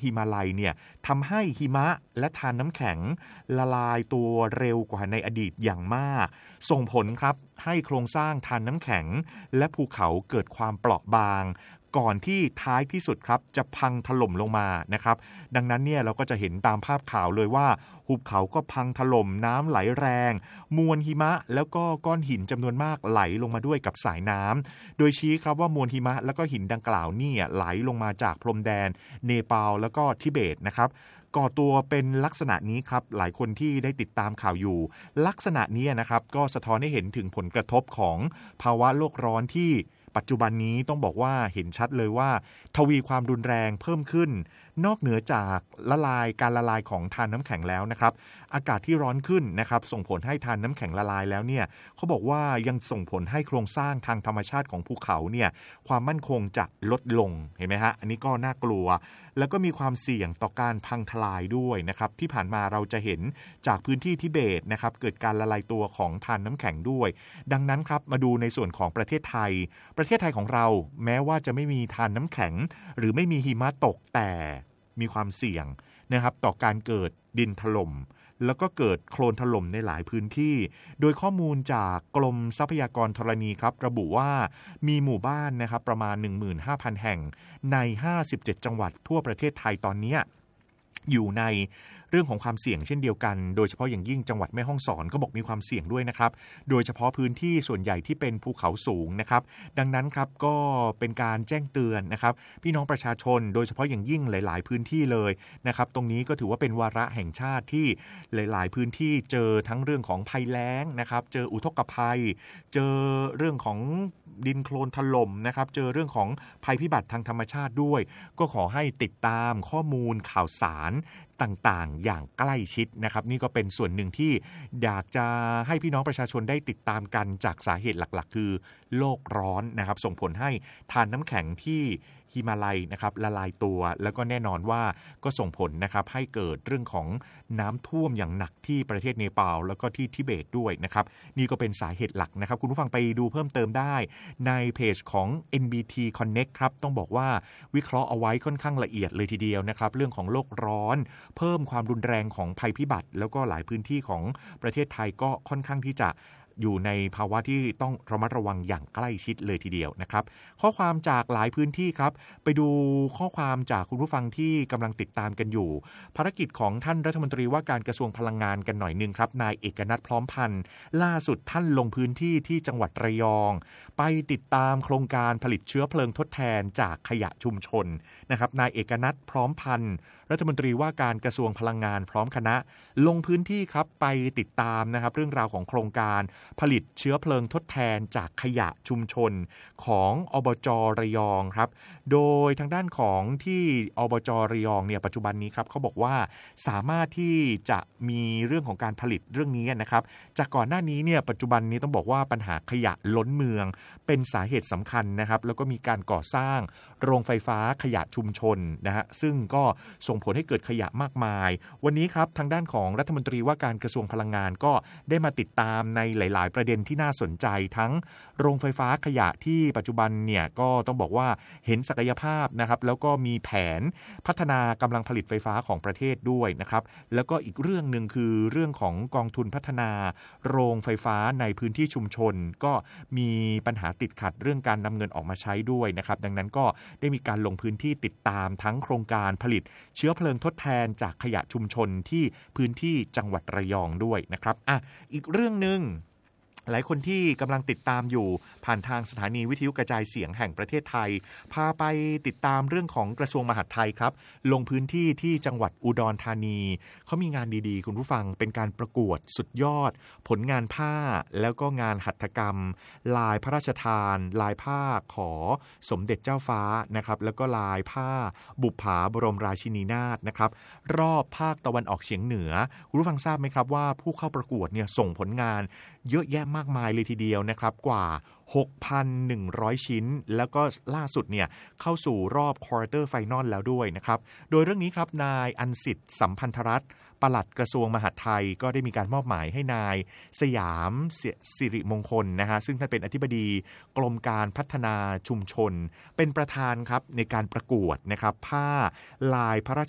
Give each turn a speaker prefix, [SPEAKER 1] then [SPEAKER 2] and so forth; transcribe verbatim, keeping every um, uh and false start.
[SPEAKER 1] ฮิมาลัยเนี่ยทำให้หิมะและทานน้ำแข็งละลายตัวเร็วกว่าในอดีตอย่างมากส่งผลครับให้โครงสร้างทานน้ำแข็งและภูเขาเกิดความเปราะบางก่อนที่ท้ายที่สุดครับจะพังถล่มลงมานะครับดังนั้นเนี่ยเราก็จะเห็นตามภาพข่าวเลยว่าหุบเขาก็พังถล่มน้ำไหลแรงมวลหิมะแล้วก็ก้อนหินจำนวนมากไหลลงมาด้วยกับสายน้ำโดยชี้ครับว่ามวลหิมะแล้วก็หินดังกล่าวนี่ไหลลงมาจากพรมแดนเนปาลแล้วก็ทิเบตนะครับก่อตัวเป็นลักษณะนี้ครับหลายคนที่ได้ติดตามข่าวอยู่ลักษณะนี้นะครับก็สะท้อนให้เห็นถึงผลกระทบของภาวะโลกร้อนที่ปัจจุบันนี้ต้องบอกว่าเห็นชัดเลยว่าทวีความรุนแรงเพิ่มขึ้นนอกเหนือจากละลายการละลายของทานน้ำแข็งแล้วนะครับอากาศที่ร้อนขึ้นนะครับส่งผลให้ทานน้ำแข็งละลายแล้วเนี่ยเขาบอกว่ายังส่งผลให้โครงสร้างทางธรรมชาติของภูเขาเนี่ยความมั่นคงจะลดลงเห็นไหมฮะอันนี้ก็น่ากลัวแล้วก็มีความเสี่ยงต่อการพังทลายด้วยนะครับที่ผ่านมาเราจะเห็นจากพื้นที่ทิเบตนะครับเกิดการละลายตัวของทานน้ำแข็งด้วยดังนั้นครับมาดูในส่วนของประเทศไทยประเทศไทยของเราแม้ว่าจะไม่มีทานน้ำแข็งหรือไม่มีหิมะตกแต่มีความเสี่ยงนะครับต่อการเกิดดินถล่มแล้วก็เกิดโคลนถล่มในหลายพื้นที่โดยข้อมูลจากกรมทรัพยากรธรณีครับระบุว่ามีหมู่บ้านนะครับประมาณ หนึ่งหมื่นห้าพัน แห่งในห้าสิบเจ็ดจังหวัดทั่วประเทศไทยตอนนี้อยู่ในเรื่องของความเสี่ยงเช่นเดียวกันโดยเฉพาะอย่างยิ่งจังหวัดแม่ฮ่องสอนก็บอกมีความเสี่ยงด้วยนะครับโดยเฉพาะพื้นที่ส่วนใหญ่ที่เป็นภูเขาสูงนะครับดังนั้นครับก็เป็นการแจ้งเตือนนะครับพี่น้องประชาชนโดยเฉพาะอย่างยิ่งหลายๆพื้นที่เลยนะครับตรงนี้ก็ถือว่าเป็นวาระแห่งชาติที่หลายๆพื้นที่เจอทั้งเรื่องของภัยแล้งนะครับเจออุทกภัยเจอเรื่องของดินโคลนถล่มนะครับเจอเรื่องของภัยพิบัติทางธรรมชาติด้วยก็ขอให้ติดตามข้อมูลข่าวสารต่างๆอย่างใกล้ชิดนะครับนี่ก็เป็นส่วนหนึ่งที่อยากจะให้พี่น้องประชาชนได้ติดตามกันจากสาเหตุหลักๆคือโลกร้อนนะครับส่งผลให้ทานน้ำแข็งที่ฮิมาลัยนะครับละลายตัวแล้วก็แน่นอนว่าก็ส่งผลนะครับให้เกิดเรื่องของน้ำท่วมอย่างหนักที่ประเทศเนปาลแล้วก็ที่ทิเบตด้วยนะครับนี่ก็เป็นสาเหตุหลักนะครับคุณผู้ฟังไปดูเพิ่มเติมได้ในเพจของ เอ็น บี ที Connect ครับต้องบอกว่าวิเคราะห์เอาไว้ค่อนข้างละเอียดเลยทีเดียวนะครับเรื่องของโลกร้อนเพิ่มความรุนแรงของภัยพิบัติแล้วก็หลายพื้นที่ของประเทศไทยก็ค่อนข้างที่จะอยู่ในภาวะที่ต้องระมัดระวังอย่างใกล้ชิดเลยทีเดียวนะครับข้อความจากหลายพื้นที่ครับไปดูข้อความจากคุณผู้ฟังที่กำลังติดตามกันอยู่ภารกิจของท่านรัฐมนตรีว่าการกระทรวงพลังงานกันหน่อยนึงครับนายเอกนัทพร้อมพันธ์ล่าสุดท่านลงพื้นที่ที่จังหวัดระยองไปติดตามโครงการผลิตเชื้อเพลิงทดแทนจากขยะชุมชนนะครับนายเอกนัทพร้อมพันธ์รัฐมนตรีว่าการกระทรวงพลังงานพร้อมคณะลงพื้นที่ครับไปติดตามนะครับเรื่องราวของโครงการผลิตเชื้อเพลิงทดแทนจากขยะชุมชนของอบจ.ระยองครับโดยทางด้านของที่อบจ.ระยองเนี่ยปัจจุบันนี้ครับเขาบอกว่าสามารถที่จะมีเรื่องของการผลิตเรื่องนี้นะครับจากก่อนหน้านี้เนี่ยปัจจุบันนี้ต้องบอกว่าปัญหาขยะล้นเมืองเป็นสาเหตุสำคัญนะครับแล้วก็มีการก่อสร้างโรงไฟฟ้าขยะชุมชนนะฮะซึ่งก็ส่งผลให้เกิดขยะมากมายวันนี้ครับทางด้านของรัฐมนตรีว่าการกระทรวงพลังงานก็ได้มาติดตามในหลายๆประเด็นที่น่าสนใจทั้งโรงไฟฟ้าขยะที่ปัจจุบันเนี่ยก็ต้องบอกว่าเห็นศักยภาพนะครับแล้วก็มีแผนพัฒนากำลังผลิตไฟฟ้าของประเทศด้วยนะครับแล้วก็อีกเรื่องนึงคือเรื่องของกองทุนพัฒนาโรงไฟฟ้าในพื้นที่ชุมชนก็มีปัญหาติดขัดเรื่องการนำเงินออกมาใช้ด้วยนะครับดังนั้นก็ได้มีการลงพื้นที่ติดตามทั้งโครงการผลิตเชื้อเพลิงทดแทนจากขยะชุมชนที่พื้นที่จังหวัดระยองด้วยนะครับอ่ะอีกเรื่องนึงหลายคนที่กำลังติดตามอยู่ผ่านทางสถานีวิทยุกระจายเสียงแห่งประเทศไทยพาไปติดตามเรื่องของกระทรวงมหาดไทยครับลงพื้นที่ที่จังหวัดอุดรธานีเขามีงานดีๆคุณผู้ฟังเป็นการประกวดสุดยอดผลงานผ้าแล้วก็งานหัตถกรรมลายพระราชทานลายผ้าขอสมเด็จเจ้าฟ้านะครับแล้วก็ลายผ้าบุปผาบรมราชินีนาถนะครับรอบภาคตะวันออกเฉียงเหนือคุณผู้ฟังทราบไหมครับว่าผู้เข้าประกวดเนี่ยส่งผลงานเยอะแยะมากมายเลยทีเดียวนะครับกว่า หกพันหนึ่งร้อย ชิ้นแล้วก็ล่าสุดเนี่ยเข้าสู่รอบควอเตอร์ไฟนอลแล้วด้วยนะครับโดยเรื่องนี้ครับนายอันสิทธิ์สัมพันธรัตน์ปลัดกระทรวงมหาดไทยก็ได้มีการมอบหมายให้นายสยามสิริมงคลนะฮะซึ่งท่านเป็นอธิบดีกรมการพัฒนาชุมชนเป็นประธานครับในการประกวดนะครับผ้าลายพระราช